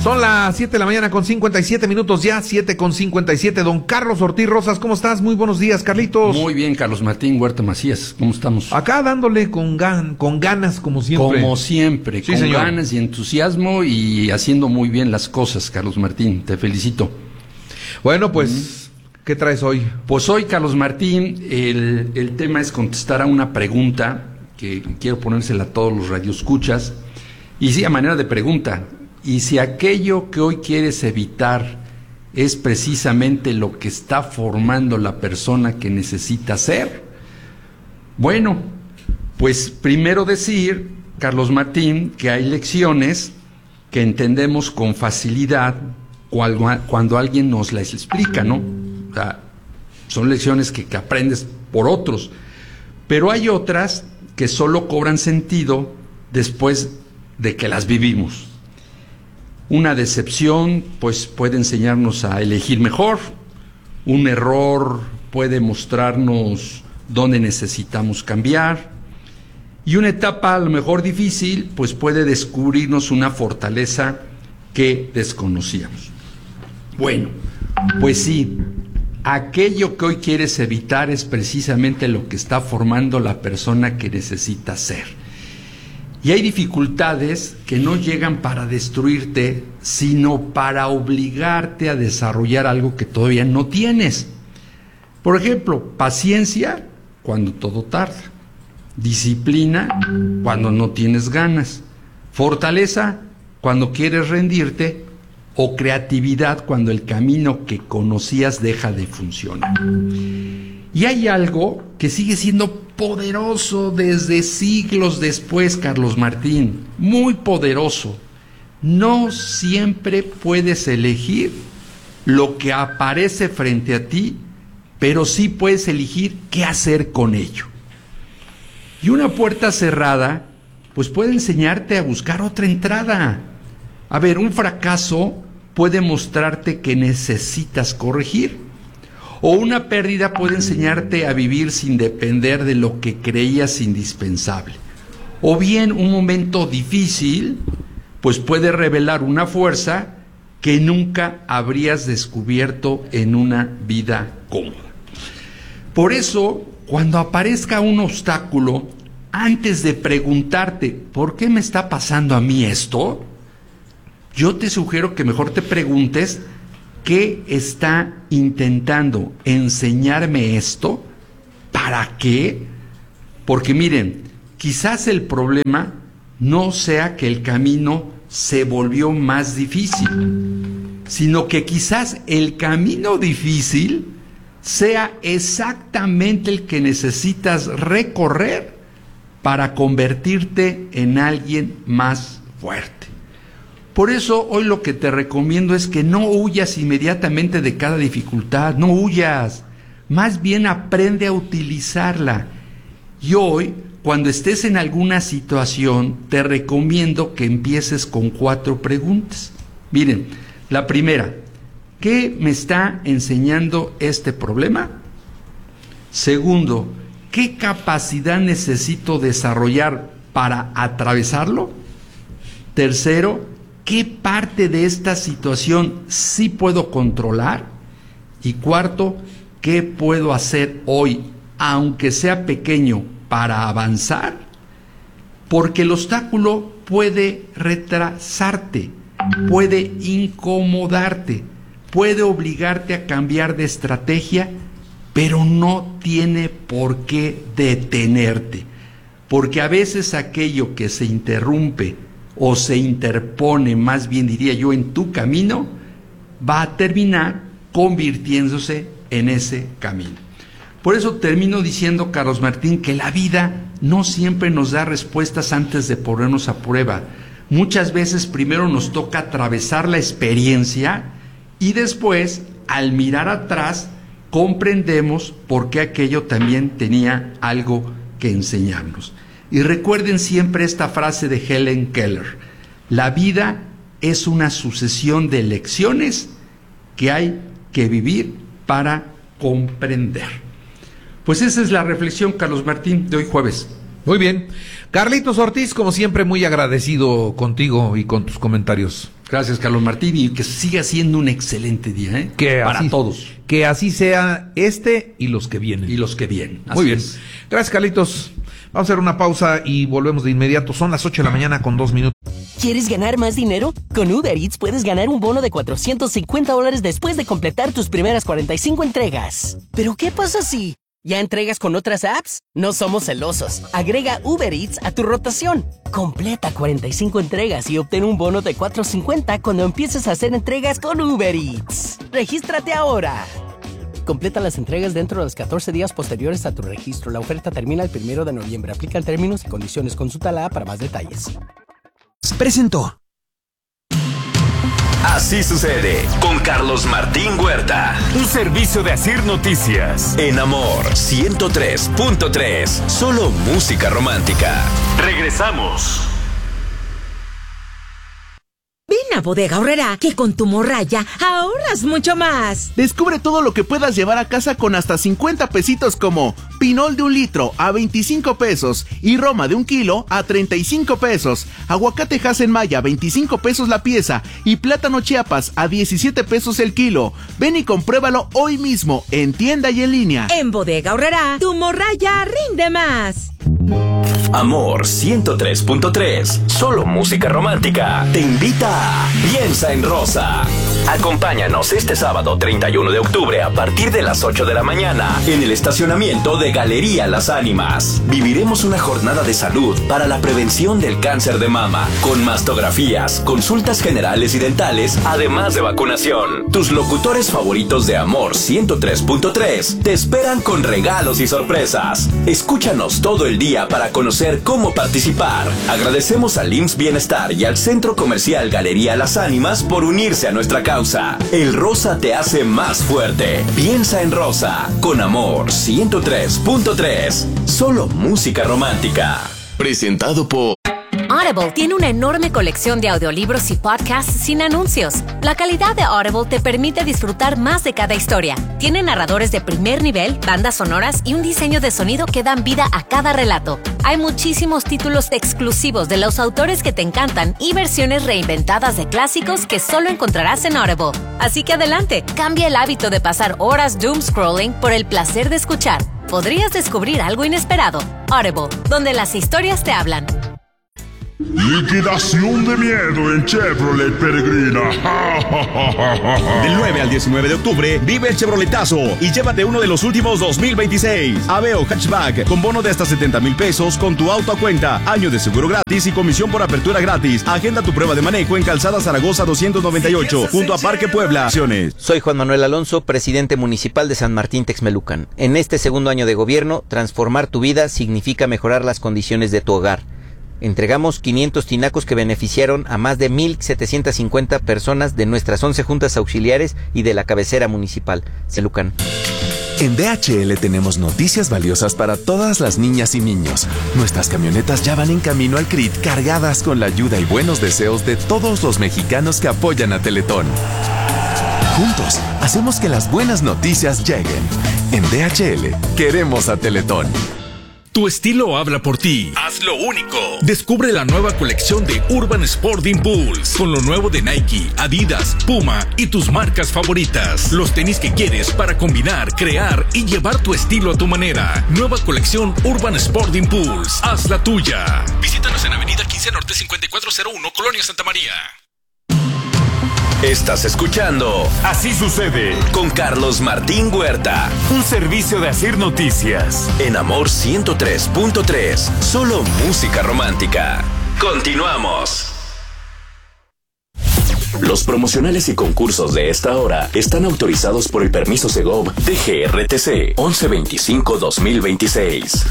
Son las 7 de la mañana con 57 minutos ya, 7:57. Don Carlos Ortiz Rosas, ¿cómo estás? Muy buenos días, Carlitos. Muy bien, Carlos Martín Huerta Macías, ¿cómo estamos? Acá dándole con ganas, como siempre. Como siempre, sí, con señor. ganas y entusiasmo y haciendo muy bien las cosas, Carlos Martín, te felicito. Bueno, pues, ¿qué traes hoy? Pues hoy, Carlos Martín, el tema es contestar a una pregunta que quiero ponérsela a todos los radioescuchas, y sí, a manera de pregunta. Y si aquello que hoy quieres evitar es precisamente lo que está formando la persona que necesitas ser, bueno, pues primero decir, Carlos Martín, que hay lecciones que entendemos con facilidad cuando alguien nos las explica, ¿no? O sea, son lecciones que aprendes por otros, pero hay otras que solo cobran sentido después de que las vivimos. Una decepción, pues, puede enseñarnos a elegir mejor. Un error puede mostrarnos dónde necesitamos cambiar. Y una etapa, a lo mejor difícil, pues puede descubrirnos una fortaleza que desconocíamos. Bueno, pues sí, aquello que hoy quieres evitar es precisamente lo que está formando la persona que necesitas ser. Y hay dificultades que no llegan para destruirte, sino para obligarte a desarrollar algo que todavía no tienes. Por ejemplo, paciencia cuando todo tarda, disciplina cuando no tienes ganas, fortaleza cuando quieres rendirte, o creatividad cuando el camino que conocías deja de funcionar. Y hay algo que sigue siendo poderoso desde siglos después, Carlos Martín, muy poderoso. No siempre puedes elegir lo que aparece frente a ti, pero sí puedes elegir qué hacer con ello. Y una puerta cerrada, pues puede enseñarte a buscar otra entrada. A ver, un fracaso puede mostrarte que necesitas corregir. O una pérdida puede enseñarte a vivir sin depender de lo que creías indispensable. O bien un momento difícil, pues puede revelar una fuerza que nunca habrías descubierto en una vida cómoda. Por eso, cuando aparezca un obstáculo, antes de preguntarte, ¿por qué me está pasando a mí esto?, yo te sugiero que mejor te preguntes, ¿qué está intentando enseñarme esto? ¿Para qué? Porque miren, quizás el problema no sea que el camino se volvió más difícil, sino que quizás el camino difícil sea exactamente el que necesitas recorrer para convertirte en alguien más fuerte. Por eso hoy lo que te recomiendo es que no huyas inmediatamente de cada dificultad, no huyas, más bien aprende a utilizarla. Y hoy, cuando estés en alguna situación, te recomiendo que empieces con 4 preguntas. Miren, la primera, ¿qué me está enseñando este problema? Segundo, ¿qué capacidad necesito desarrollar para atravesarlo? Tercero, ¿qué parte de esta situación sí puedo controlar? Y cuarto, ¿qué puedo hacer hoy, aunque sea pequeño, para avanzar? Porque el obstáculo puede retrasarte, puede incomodarte, puede obligarte a cambiar de estrategia, pero no tiene por qué detenerte. Porque a veces aquello que se interrumpe o se interpone, más bien diría yo, en tu camino, va a terminar convirtiéndose en ese camino. Por eso termino diciendo, Carlos Martín, que la vida no siempre nos da respuestas antes de ponernos a prueba. Muchas veces primero nos toca atravesar la experiencia y después, al mirar atrás, comprendemos por qué aquello también tenía algo que enseñarnos. Y recuerden siempre esta frase de Helen Keller: la vida es una sucesión de lecciones que hay que vivir para comprender. Pues esa es la reflexión, Carlos Martín, de hoy jueves. Muy bien. Carlitos Ortiz, como siempre, muy agradecido contigo y con tus comentarios. Gracias, Carlos Martín, y que siga siendo un excelente día, ¿eh? Para todos. Que así sea y los que vienen. Y los que vienen. Muy bien. Gracias, Carlitos. Vamos a hacer una pausa y volvemos de inmediato. Son las 8 de la mañana con 2 minutos. ¿Quieres ganar más dinero? Con Uber Eats puedes ganar un bono de $450 después de completar tus primeras 45 entregas. ¿Pero qué pasa si ya entregas con otras apps? No somos celosos. Agrega Uber Eats a tu rotación. Completa 45 entregas y obtén un bono de $450 cuando empieces a hacer entregas con Uber Eats. ¡Regístrate ahora! Completa las entregas dentro de los 14 días posteriores a tu registro. La oferta termina el 1 de noviembre. Aplican términos y condiciones. Consulta la app para más detalles. Presentó. Así sucede con Carlos Martín Huerta. Un servicio de Asir Noticias. En Amor 103.3. Solo música romántica. Regresamos. Ven a Bodega Aurrerá, que con tu morralla ahorras mucho más. Descubre todo lo que puedas llevar a casa con hasta 50 pesitos, como pinol de 1 litro a 25 pesos y roma de 1 kilo a 35 pesos, aguacate Hasenmaya a 25 pesos la pieza y plátano Chiapas a 17 pesos el kilo. Ven y compruébalo hoy mismo en tienda y en línea. En Bodega Aurrerá, tu morralla rinde más. Amor 103.3. Solo música romántica. Te invita a Piensa en Rosa. Acompáñanos este sábado 31 de octubre a partir de las 8 de la mañana en el estacionamiento de Galería Las Ánimas. Viviremos una jornada de salud para la prevención del cáncer de mama, con mastografías, consultas generales y dentales, además de vacunación. Tus locutores favoritos de Amor 103.3 te esperan con regalos y sorpresas. Escúchanos todo el día para conocer cómo participar. Agradecemos al IMSS Bienestar y al Centro Comercial Galería Las Ánimas por unirse a nuestra causa. El rosa te hace más fuerte. Piensa en Rosa con Amor 103.3. Solo música romántica. Presentado por Audible tiene una enorme colección de audiolibros y podcasts sin anuncios. La calidad de Audible te permite disfrutar más de cada historia. Tiene narradores de primer nivel, bandas sonoras y un diseño de sonido que dan vida a cada relato. Hay muchísimos títulos exclusivos de los autores que te encantan y versiones reinventadas de clásicos que solo encontrarás en Audible. Así que adelante, cambia el hábito de pasar horas doom scrolling por el placer de escuchar. Podrías descubrir algo inesperado. Audible, donde las historias te hablan. Liquidación de miedo en Chevrolet Peregrina. Del 9 al 19 de octubre, vive el Chevroletazo y llévate uno de los últimos 2026. Aveo Hatchback con bono de hasta 70,000 pesos con tu auto a cuenta, año de seguro gratis y comisión por apertura gratis. Agenda tu prueba de manejo en Calzada Zaragoza 298, junto a Parque Puebla. Soy Juan Manuel Alonso, presidente municipal de San Martín Texmelucan. En este segundo año de gobierno, transformar tu vida significa mejorar las condiciones de tu hogar. Entregamos 500 tinacos que beneficiaron a más de 1,750 personas de nuestras 11 juntas auxiliares y de la cabecera municipal, Texmelucan. En DHL tenemos noticias valiosas para todas las niñas y niños. Nuestras camionetas ya van en camino al CRIT cargadas con la ayuda y buenos deseos de todos los mexicanos que apoyan a Teletón. Juntos, hacemos que las buenas noticias lleguen. En DHL, queremos a Teletón. Tu estilo habla por ti. Hazlo único. Descubre la nueva colección de Urban Sport Impulse con lo nuevo de Nike, Adidas, Puma y tus marcas favoritas. Los tenis que quieres para combinar, crear y llevar tu estilo a tu manera. Nueva colección Urban Sport Impulse. Haz la tuya. Visítanos en Avenida 15 Norte 5401, Colonia Santa María. Estás escuchando Así sucede con Carlos Martín Huerta. Un servicio de Asir Noticias. En Amor 103.3. Solo música romántica. Continuamos. Los promocionales y concursos de esta hora están autorizados por el permiso Segov DGRTC 1125-2026.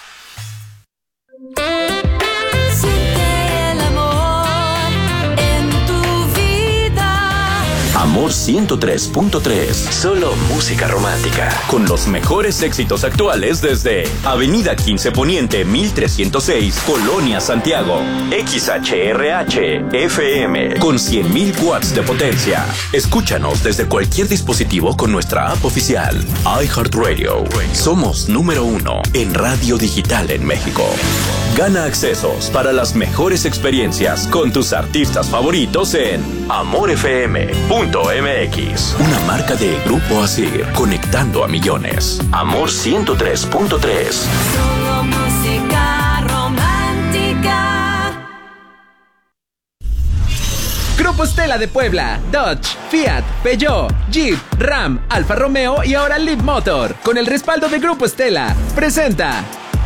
Amor 103.3. Solo música romántica. Con los mejores éxitos actuales desde Avenida 15 Poniente 1306, Colonia Santiago. XHRH FM con 100,000 watts de potencia. Escúchanos desde cualquier dispositivo con nuestra app oficial. iHeartRadio. Somos número 1 en radio digital en México. Gana accesos para las mejores experiencias con tus artistas favoritos en amorfm.mx. Una marca de Grupo Asir, conectando a millones. Amor 103.3. Solo música romántica. Grupo Stella de Puebla, Dodge, Fiat, Peugeot, Jeep, Ram, Alfa Romeo y ahora Leap Motor. Con el respaldo de Grupo Stella, presenta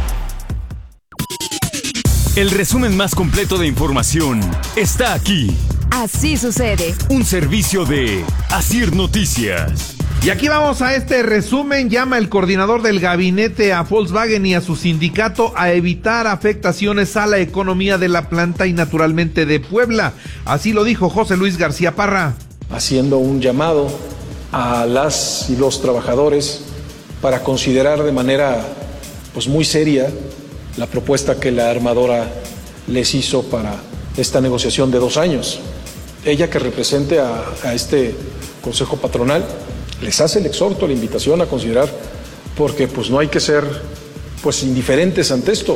El resumen más completo de información está aquí. Así sucede. Un servicio de Asir Noticias. Y aquí vamos a este resumen. Llama el coordinador del gabinete a Volkswagen y a su sindicato a evitar afectaciones a la economía de la planta y naturalmente de Puebla. Así lo dijo José Luis García Parra. Haciendo un llamado a las y los trabajadores para considerar de manera muy seria la propuesta que la armadora les hizo para esta negociación de 2 años. Ella, que represente a este Consejo Patronal, les hace el exhorto, la invitación a considerar, porque no hay que ser indiferentes ante esto.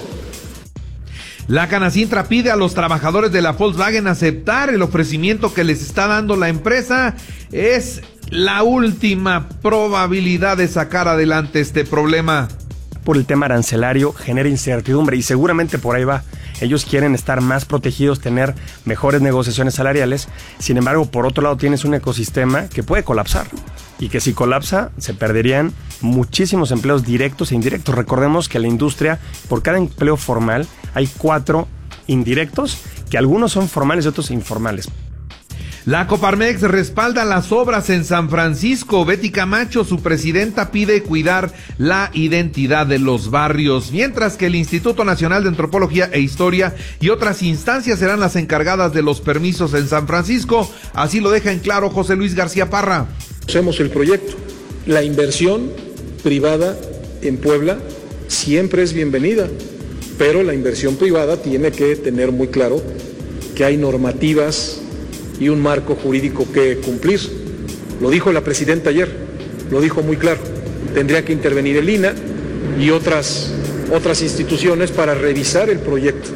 La Canacintra pide a los trabajadores de la Volkswagen aceptar el ofrecimiento que les está dando la empresa. Es la última probabilidad de sacar adelante este problema. Por el tema arancelario genera incertidumbre y seguramente por ahí va. Ellos quieren estar más protegidos, tener mejores negociaciones salariales. Sin embargo, por otro lado tienes un ecosistema que puede colapsar y que si colapsa se perderían muchísimos empleos directos e indirectos. Recordemos que la industria, por cada empleo formal, hay 4 indirectos, que algunos son formales y otros informales. La Coparmex respalda las obras en San Francisco. Betty Camacho, su presidenta, pide cuidar la identidad de los barrios, mientras que el Instituto Nacional de Antropología e Historia y otras instancias serán las encargadas de los permisos en San Francisco. Así lo deja en claro José Luis García Parra. Hacemos el proyecto. La inversión privada en Puebla siempre es bienvenida, pero la inversión privada tiene que tener muy claro que hay normativas y un marco jurídico que cumplir. Lo dijo la presidenta ayer, lo dijo muy claro. Tendría que intervenir el INAH y otras instituciones para revisar el proyecto.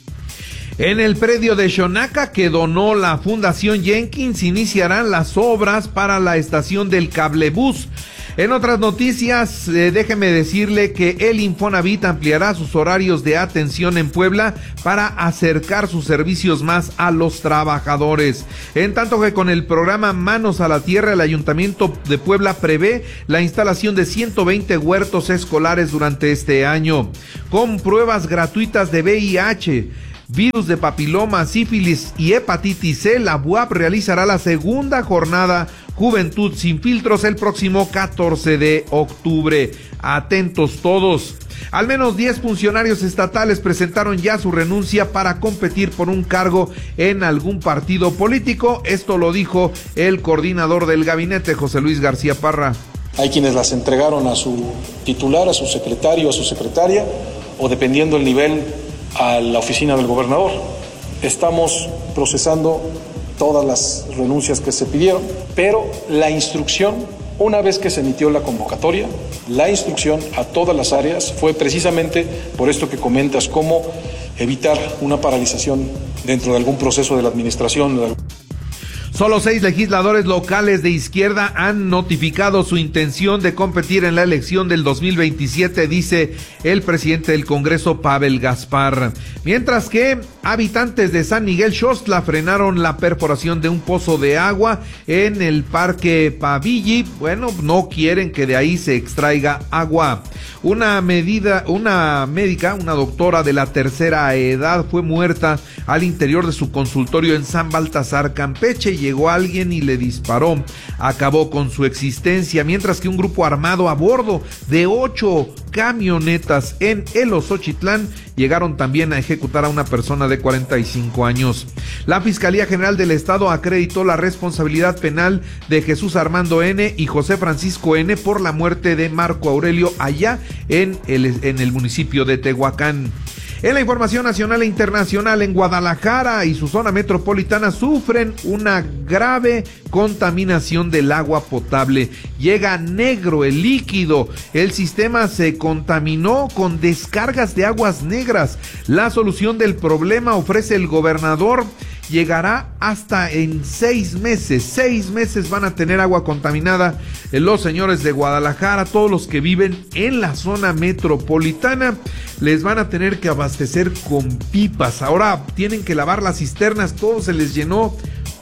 En el predio de Xonaca que donó la Fundación Jenkins iniciarán las obras para la estación del cablebús. En otras noticias, déjeme decirle que el Infonavit ampliará sus horarios de atención en Puebla para acercar sus servicios más a los trabajadores. En tanto que con el programa Manos a la Tierra, el Ayuntamiento de Puebla prevé la instalación de 120 huertos escolares durante este año, con pruebas gratuitas de VIH, virus de papiloma, sífilis y hepatitis C. La BUAP realizará la segunda jornada Juventud sin Filtros el próximo 14 de octubre. Atentos todos. Al menos 10 funcionarios estatales presentaron ya su renuncia para competir por un cargo en algún partido político. Esto lo dijo el coordinador del gabinete, José Luis García Parra. Hay quienes las entregaron a su titular, a su secretario, a su secretaria, o dependiendo el nivel, a la oficina del gobernador. Estamos procesando todas las renuncias que se pidieron, pero la instrucción, una vez que se emitió la convocatoria, la instrucción a todas las áreas fue precisamente por esto que comentas, cómo evitar una paralización dentro de algún proceso de la administración. Solo 6 legisladores locales de izquierda han notificado su intención de competir en la elección del 2027, dice el presidente del Congreso, Pavel Gaspar. Mientras que habitantes de San Miguel Xostla frenaron la perforación de un pozo de agua en el Parque Pavilli. Bueno, no quieren que de ahí se extraiga agua. Una médica, una doctora de la tercera edad, fue muerta al interior de su consultorio en San Baltasar, Campeche. Llegó alguien y le disparó. Acabó con su existencia, mientras que un grupo armado a bordo de 8 camionetas en El Osochitlán llegaron también a ejecutar a una persona de 45 años. La Fiscalía General del Estado acreditó la responsabilidad penal de Jesús Armando N. y José Francisco N. por la muerte de Marco Aurelio allá en el municipio de Tehuacán. En la información nacional e internacional, en Guadalajara y su zona metropolitana sufren una grave contaminación del agua potable. Llega negro el líquido. El sistema se contaminó con descargas de aguas negras. La solución del problema ofrece el gobernador. Llegará hasta en 6 meses. 6 meses van a tener agua contaminada los señores de Guadalajara. Todos los que viven en la zona metropolitana les van a tener que abastecer con pipas. Ahora tienen que lavar las cisternas. Todo se les llenó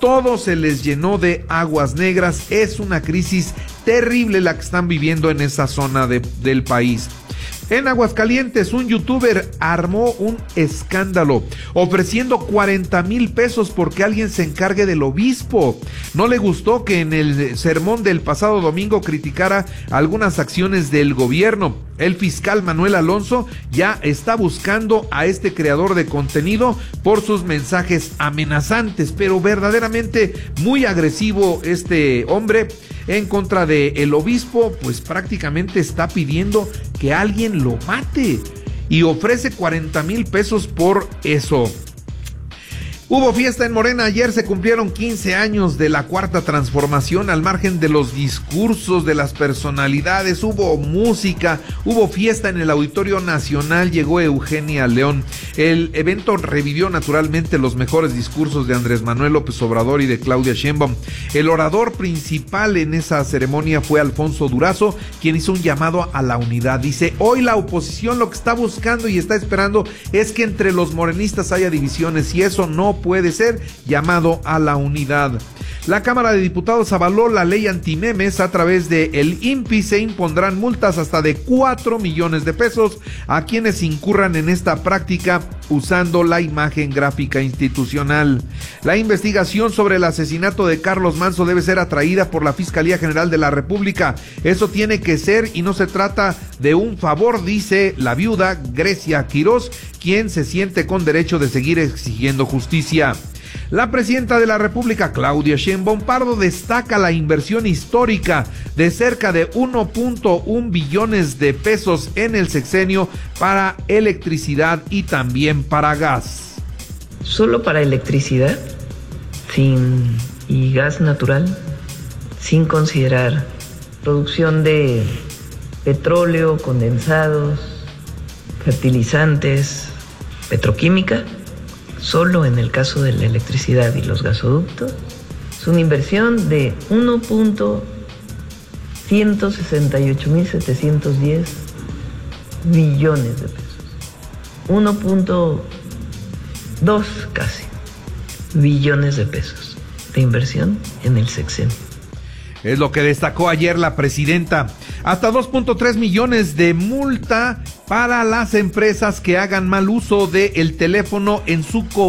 de aguas negras. Es una crisis terrible la que están viviendo en esa zona del país. En Aguascalientes, un youtuber armó un escándalo ofreciendo 40,000 pesos porque alguien se encargue del obispo. No le gustó que en el sermón del pasado domingo criticara algunas acciones del gobierno. El fiscal Manuel Alonso ya está buscando a este creador de contenido por sus mensajes amenazantes, pero verdaderamente muy agresivo este hombre en contra del obispo, pues prácticamente está pidiendo que alguien lo mate y ofrece 40,000 pesos por eso. Hubo fiesta en Morena. Ayer se cumplieron 15 años de la Cuarta Transformación. Al margen de los discursos de las personalidades, hubo música, hubo fiesta en el Auditorio Nacional. Llegó Eugenia León. El evento revivió naturalmente los mejores discursos de Andrés Manuel López Obrador y de Claudia Sheinbaum. El orador principal en esa ceremonia fue Alfonso Durazo, quien hizo un llamado a la unidad. Dice: hoy la oposición lo que está buscando y está esperando es que entre los morenistas haya divisiones, y eso no puede ser. Llamado a la unidad. La Cámara de Diputados avaló la ley antimemes. A través de el INPI se impondrán multas hasta de 4 millones de pesos a quienes incurran en esta práctica usando la imagen gráfica institucional. La investigación sobre el asesinato de Carlos Manzo debe ser atraída por la Fiscalía General de la República. Eso tiene que ser, y no se trata de un favor, dice la viuda Grecia Quirós, quien se siente con derecho de seguir exigiendo justicia. La presidenta de la República, Claudia Sheinbaum Pardo, destaca la inversión histórica de cerca de 1.1 billones de pesos en el sexenio para electricidad y también para gas. Solo para electricidad y gas natural, sin considerar producción de petróleo, condensados, fertilizantes, petroquímica. Solo en el caso de la electricidad y los gasoductos, es una inversión de 1.168.710 billones de pesos. 1.2 casi billones de pesos de inversión en el sexenio. Es lo que destacó ayer la presidenta. Hasta 2.3 millones de multa para las empresas que hagan mal uso del teléfono en su